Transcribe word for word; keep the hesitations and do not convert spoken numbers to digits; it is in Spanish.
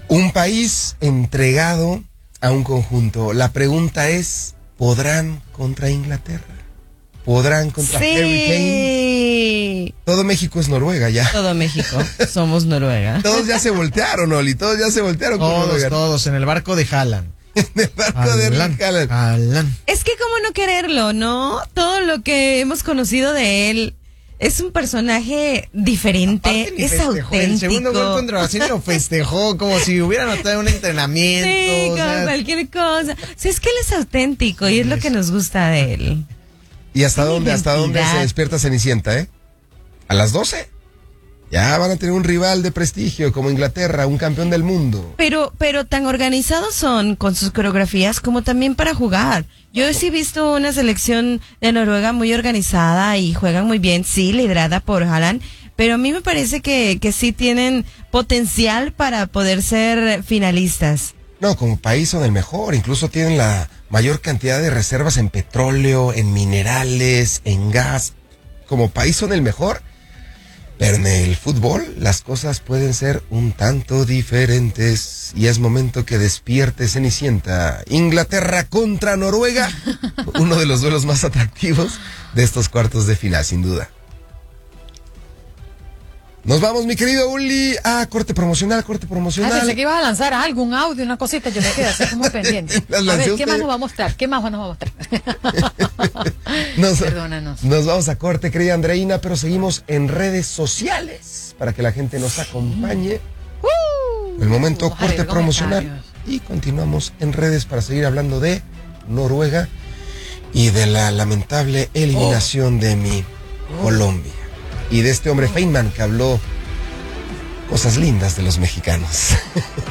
Un país entregado a un conjunto. La pregunta es, ¿podrán contra Inglaterra? ¿Podrán contra sí. Harry Kane? Todo México es Noruega ya. Todo México somos Noruega. Todos ya se voltearon, Oli. Todos ya se voltearon. Todos, Noruega. todos, en el barco de Haaland. En el barco Haaland, de Rick Haaland. Haaland. Es que cómo no quererlo, ¿no? Todo lo que hemos conocido de él es un personaje diferente, Aparte, ni es festejó. auténtico. El segundo gol contra Brasil lo festejó como si hubiera notado un entrenamiento. Sí, o con sea, cualquier cosa. O sea, es que él es auténtico y es lo que nos gusta de él. ¿Y hasta Sin dónde? ¿Hasta dónde identidad. se despierta Cenicienta, eh? ¿A las doce? Ya van a tener un rival de prestigio como Inglaterra, un campeón del mundo. Pero, pero tan organizados son con sus coreografías como también para jugar. Yo sí he visto una selección de Noruega muy organizada y juegan muy bien, sí, liderada por Haaland, pero a mí me parece que, que sí tienen potencial para poder ser finalistas. No, como país son el mejor, incluso tienen la mayor cantidad de reservas en petróleo, en minerales, en gas. Como país son el mejor, pero en el fútbol las cosas pueden ser un tanto diferentes y es momento que despierte Cenicienta. Inglaterra contra Noruega, uno de los duelos más atractivos de estos cuartos de final, sin duda. Nos vamos, mi querido Uli, a corte promocional, corte Ah, promocional. pensé que ibas a lanzar algo, un audio, una cosita, yo me quedé así como pendiente. Las A lancé ver, ¿qué usted. más nos va a mostrar? ¿Qué más nos va a mostrar? Nos, Perdónanos. nos vamos a corte, querida Andreina, pero seguimos en redes sociales para que la gente nos acompañe. Uh, El momento bajar corte el promocional comentarios. y continuamos en redes para seguir hablando de Noruega y de la lamentable eliminación de mi Colombia y de este hombre Feynman que habló cosas lindas de los mexicanos.